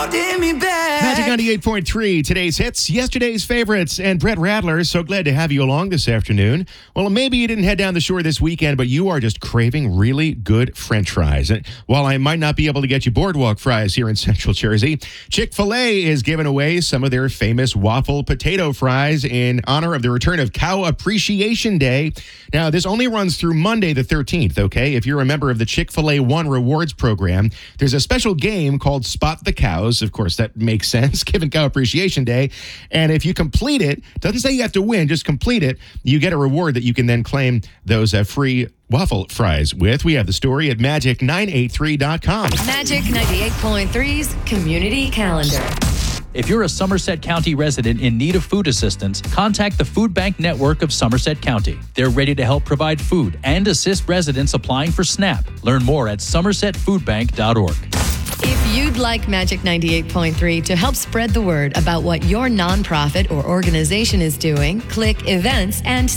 holding me back. Magic 98.3, today's hits, yesterday's favorites, and Brett Radler. So glad to have you along this afternoon. Well, maybe you didn't head down the shore this weekend, but you are just craving really good French fries. And while I might not be able to get you boardwalk fries here in Central Jersey, Chick-fil-A is giving away some of their famous waffle potato fries in honor of the return of Cow Appreciation Day. Now, this only runs through Monday the 13th, okay? If you're a member of the Chick-fil-A One Rewards program, there's a special game called Spot the Cows. Of course, that makes sense, given Cow Appreciation Day. And if you complete it, doesn't say you have to win, just complete it, you get a reward that you can then claim those free waffle fries with. We have the story at magic983.com. Magic 98.3's Community Calendar. If you're a Somerset County resident in need of food assistance, contact the Food Bank Network of Somerset County. They're ready to help provide food and assist residents applying for SNAP. Learn more at somersetfoodbank.org. If you'd like Magic 98.3 to help spread the word about what your nonprofit or organization is doing, click Events and